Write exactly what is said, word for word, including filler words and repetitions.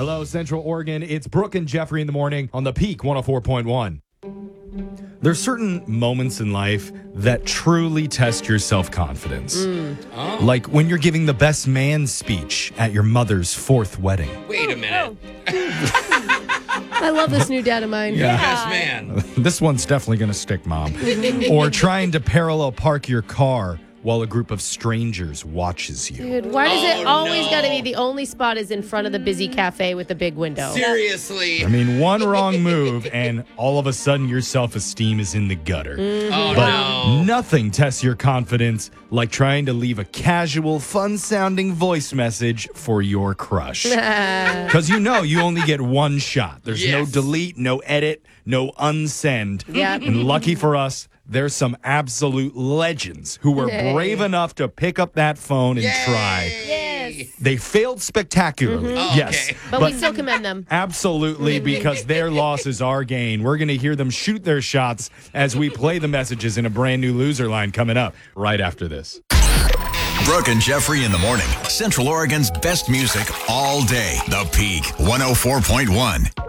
Hello, Central Oregon. It's Brooke and Jeffrey in the morning on the Peak one oh four point one. There's certain moments in life that truly test your self-confidence. Mm. Oh. Like when you're giving the best man speech at your mother's fourth wedding. Wait a minute. I love this new dad of mine. Yeah. Yes, man. This one's definitely going to stick, Mom. Or trying to parallel park your car while a group of strangers watches you. Dude, why does it Oh, always no. got to be the only spot is in front of the busy cafe with the big window? Seriously. I mean, one wrong move and all of a sudden your self-esteem is in the gutter. Oh, But no. nothing tests your confidence like trying to leave a casual, fun-sounding voice message for your crush. Because you know you only get one shot. There's no Yes. delete, no edit, no unsend. Yep. And lucky for us, there's some absolute legends who were Yay. brave enough to pick up that phone and try. Yes. They failed spectacularly, Oh, yes. okay. But, we still commend them. Absolutely, because their loss is our gain. We're going to hear them shoot their shots as we play the messages in a brand new loser line coming up right after this. Brooke and Jeffrey in the morning. Central Oregon's best music all day. The Peak one oh four point one.